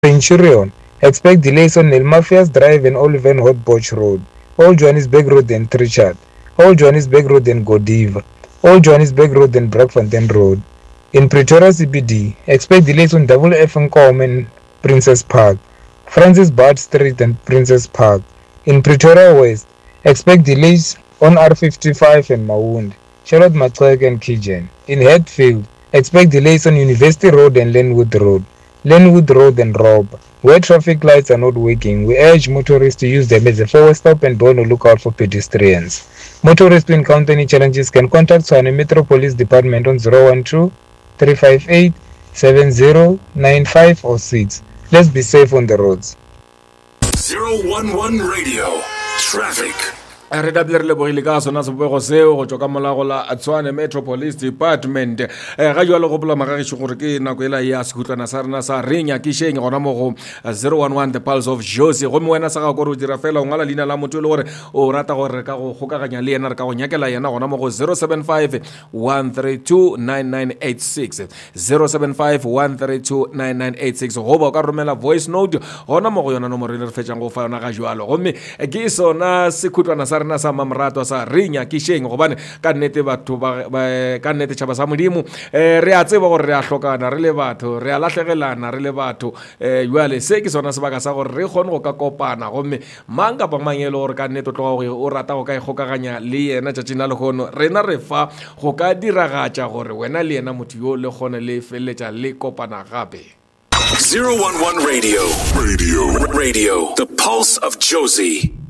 Centurion. Expect delays on Nilmafias Drive and Oliven Hotboch Road. Old Johannesburg Road and Trichard. Old Johannesburg Road and Godiva. Old Johannesburg Road and Brackfontein Road. In Pretoria CBD, expect delays on Double F and Com and Princess Park. Francis Bard Street and Princess Park. In Pretoria West, expect delays on R55 and Mawound, Charlotte Macleod and Kijen. In Hatfield, expect delays on University Road and Lenwood Road, Lenwood Road and Rob. Where traffic lights are not working, we urge motorists to use them as a forward stop and be on the lookout for pedestrians. Motorists who encounter any challenges can contact Tshwane Metro Police Department on 012-358-7095 or 6. Let's be safe on the roads. 011 Radio Traffic. re dabile re lebogile ka sona sebopego seo go tswa ka molago la Tshwane Metro Police Department ga jwa le gopola magagišo gore ke nako ela ya sekutlwana sa rena sa re nyakišeng gona mo go 011 The Pulse of Josie gomme wena sa ga gore o dira fela o ngwala leina la motho le gore o rata gore ka go gokaganya le yena re ka go nyakela yena gona mo go 075 132 9986 075 132 9986 go ba o ka romela voice note gona mo go yona nomoro le re fetšang go fa yona ga jwalo gomme ke sona sekutlwana sa rena sa mamrato sa re nyakišeng gobane ka nnete batho ka nnete tšhaba sa modimo re a tseba gore re a hlokana re le batho re a lahlegelana re le batho jwale se ke sona sebaka sa gore re kgone go ka kopana gomme mang kapa mang e le gore ka nnete o tloga o rata go ka ikgokaganya le yena tšatšing la lekgono rena re fa go ka diragatša gore wena le yena motho yo le kgone le feleletša le kopana gape. 011 Radio. The Pulse of Josie.